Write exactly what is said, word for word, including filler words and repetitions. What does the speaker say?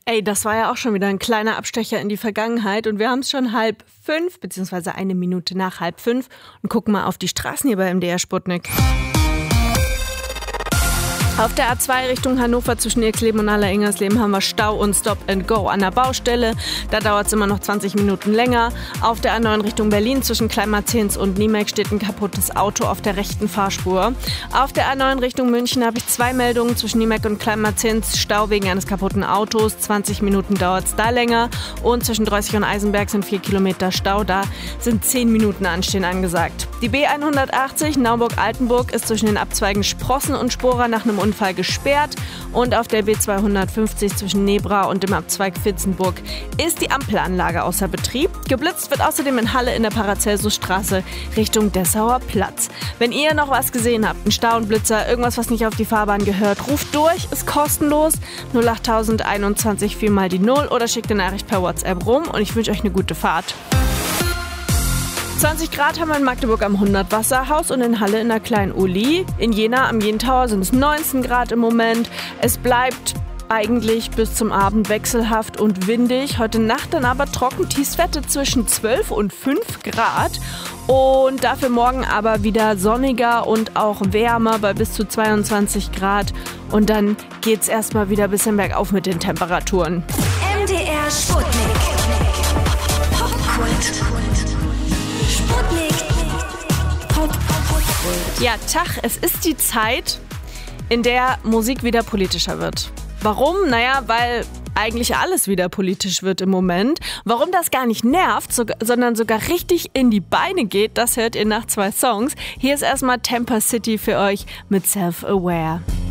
Ey, das war ja auch schon wieder ein kleiner Abstecher in die Vergangenheit und wir haben es schon halb fünf, beziehungsweise eine Minute nach halb fünf und gucken mal auf die Straßen hier bei M D R Sputnik. Auf der A zwei Richtung Hannover zwischen Irkleben und Aller-Ingersleben haben wir Stau und Stop and Go an der Baustelle. Da dauert es immer noch zwanzig Minuten länger. Auf der A neun Richtung Berlin zwischen Kleinmarzens und Niemek steht ein kaputtes Auto auf der rechten Fahrspur. Auf der A neun Richtung München habe ich zwei Meldungen zwischen Niemek und Kleinmarzens. Stau wegen eines kaputten Autos. zwanzig Minuten dauert es da länger. Und zwischen Dreußig und Eisenberg sind vier Kilometer Stau. Da sind zehn Minuten Anstehen angesagt. Die B hundertachtzig Naumburg-Altenburg ist zwischen den Abzweigen Sprossen und Sporer nach einem Unfall gesperrt und auf der B zweihundertfünfzig zwischen Nebra und dem Abzweig Vitzenburg ist die Ampelanlage außer Betrieb. Geblitzt wird außerdem in Halle in der Paracelsusstraße Richtung Dessauer Platz. Wenn ihr noch was gesehen habt, einen Stau und Blitzer, irgendwas, was nicht auf die Fahrbahn gehört, ruft durch, ist kostenlos, null acht null eins eins vier mal die null oder schickt eine Nachricht per WhatsApp rum und ich wünsche euch eine gute Fahrt. zwanzig Grad haben wir in Magdeburg am hundert-Wasserhaus und in Halle in der Kleinen Uli. In Jena am Jentower sind es neunzehn Grad im Moment. Es bleibt eigentlich bis zum Abend wechselhaft und windig. Heute Nacht dann aber trocken, Tiefstwerte zwischen zwölf und fünf Grad. Und dafür morgen aber wieder sonniger und auch wärmer bei bis zu zweiundzwanzig Grad. Und dann geht's erstmal wieder ein bisschen bergauf mit den Temperaturen. M D R Sputnik. Popkult. Ja, Tag, es ist die Zeit, in der Musik wieder politischer wird. Warum? Naja, weil eigentlich alles wieder politisch wird im Moment. Warum das gar nicht nervt, so, sondern sogar richtig in die Beine geht, das hört ihr nach zwei Songs. Hier ist erstmal Temper City für euch mit Self-Aware.